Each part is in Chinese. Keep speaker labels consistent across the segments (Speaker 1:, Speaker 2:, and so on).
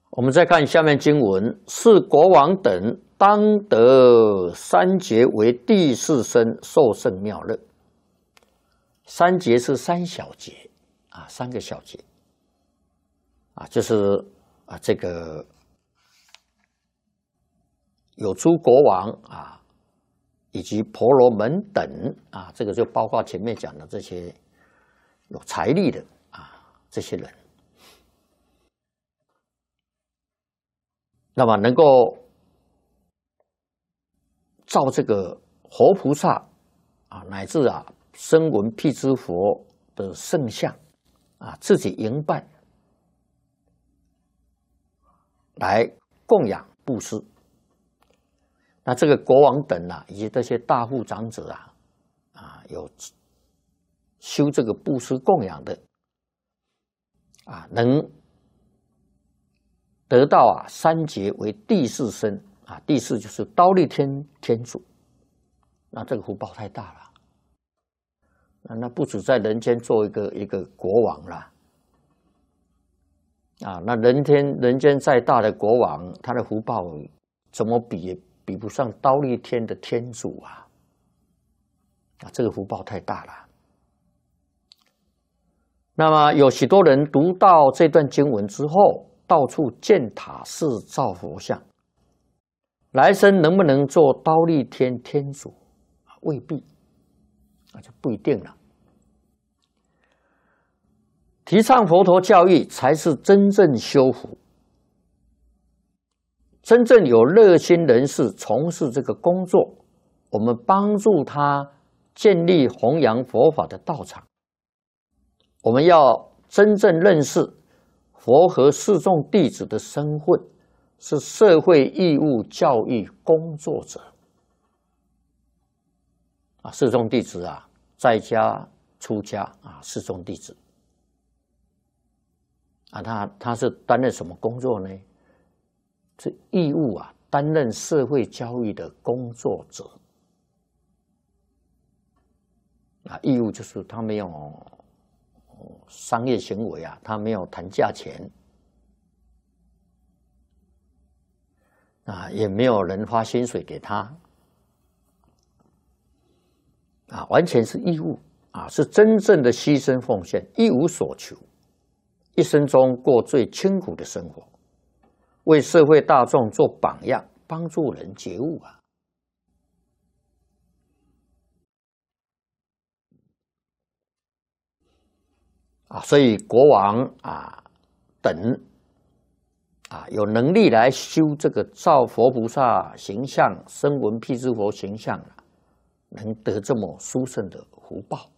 Speaker 1: 我们再看下面经文：是国王等当得三节为第四身，受胜妙乐。三节是三小节啊，三个小节啊，就是这个有诸国王啊，以及婆罗门等啊，这个就包括前面讲的这些有财力的啊这些人。那么能够照这个活菩萨啊，乃至声闻辟支佛的圣像啊，自己营办来供养布施。那这个国王等以及这些大富长者有修这个布施供养的能得到三节为第四身啊，第四就是忉利天天主，那这个福报太大了，那不止在人间做一个国王啦，那人间再大的国王，他的福报怎么比也比不上忉利天的天主这个福报太大了。那么有许多人读到这段经文之后，到处建塔寺造佛像，来生能不能做忉利天天主，未必，就不一定了。提倡佛陀教义才是真正修福，真正有热心人士从事这个工作，我们帮助他建立弘扬佛法的道场。我们要真正认识佛和四众弟子的身份是社会义务教育工作者四众弟子在家出家四众弟子他是担任什么工作呢？是义务担任社会教育的工作者义务就是他没有商业行为他没有谈价钱也没有人发薪水给他完全是义务是真正的牺牲奉献，一无所求，一生中过最清苦的生活，为社会大众做榜样，帮助人觉悟所以国王等有能力来修这个造佛菩萨形象、声闻辟支佛形象能得这么殊胜的福报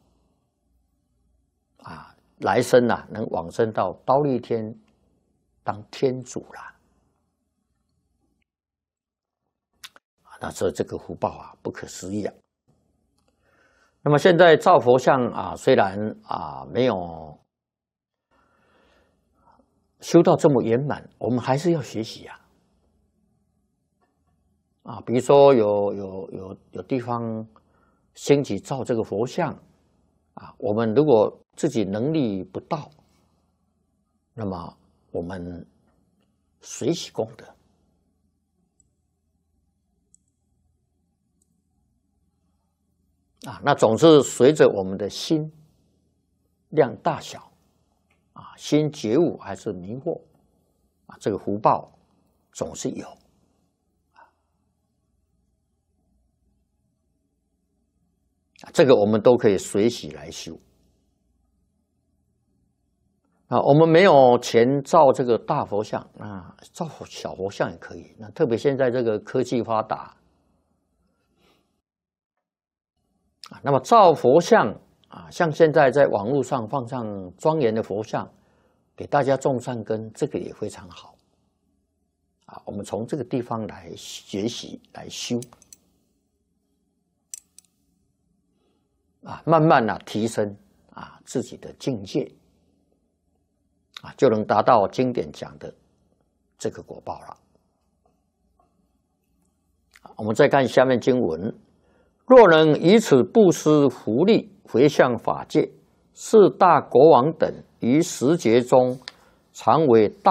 Speaker 1: 来生能往生到忉利天当天主了那这个福报不可思议那么现在造佛像虽然没有修到这么圆满，我们还是要学习比如说有地方兴起造这个佛像我们如果自己能力不到，那么我们随喜功德那总是随着我们的心量大小心觉悟还是迷惑这个福报总是有这个我们都可以随喜来修我们没有钱造这个大佛像造小佛像也可以。那特别现在这个科技发达那么造佛像像现在在网络上放上庄严的佛像，给大家种善根，这个也非常好我们从这个地方来学习来修慢慢提升自己的境界就能达到经典讲的这个果报了。我们再看下面经文：若能以此布施福利回向法界，是大国王等于时节中常为大